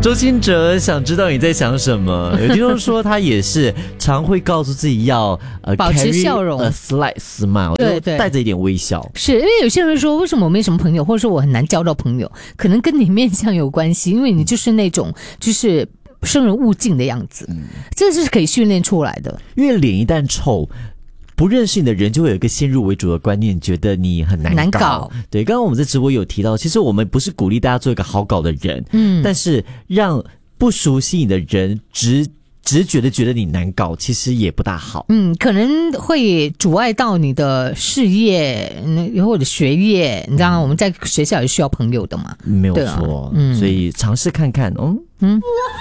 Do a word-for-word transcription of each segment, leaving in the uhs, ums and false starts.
周兴哲想知道你在想什么？有听众说他也是常会告诉自己要呃保持笑容 ，a slight smile， 对对， 带着一点微笑。 是因为有些人说，为什么我没什么朋友，或者说我很难交到朋友，可能跟你面相有关系，因为你就是那种就是生人勿近的样子，嗯、这是可以训练出来的。 因为脸一旦臭，不认识你的人就会有一个先入为主的观念，觉得你很难搞。 难搞对，刚刚我们在直播有提到，其实我们不是鼓励大家做一个好搞的人，嗯，但是让不熟悉你的人直直觉的觉得你难搞，其实也不大好。 嗯，可能会阻碍到你的事业或者学业。你知道，我们在学校也需要朋友的嘛， 没有错。嗯，所以尝试看看。嗯嗯。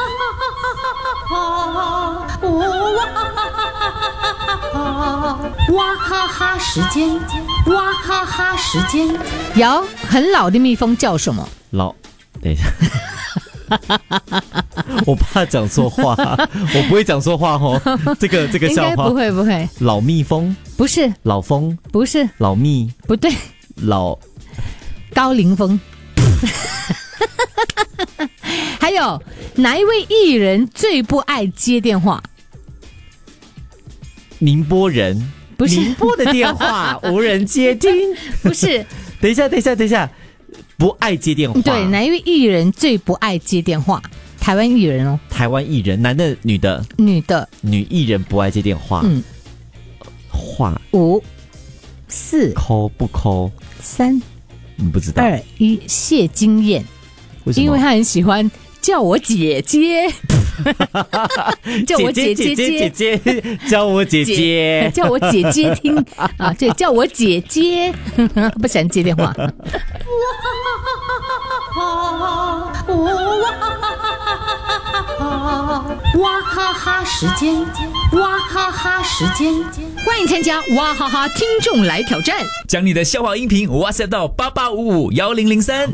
哇哈哈时间，哇哈哈时间。有很老的蜜蜂叫什么？ 老，等一下。我怕讲错话，我不会讲错话哦。这个这个笑话应该不会不会。 老蜜蜂不是， 老蜂不是， 老蜜不对， 老高凌风。还有哪一位艺人最不爱接电话？ 宁波人。 不是， 宁波的电话无人接听。 不是， 等一下等一下等一下，不爱接电话。 对，哪一位艺人最不爱接电话？台湾艺人哦。 台湾艺人，男的女的？ 女的。 女艺人不爱接电话。嗯。话。 五四抠不抠？ 三嗯，不知道。 二一，谢金燕。 为什么？ 因为他很喜欢叫我姐姐。叫我姐姐姐姐姐，叫我姐姐， 叫我姐姐听啊！对，叫我姐姐，不喜欢接电话。哇哈哈时间，哇哈哈时间，欢迎参加哇哈哈听众来挑战， 将你的笑话音频 WhatsApp 到八八五五一零零三。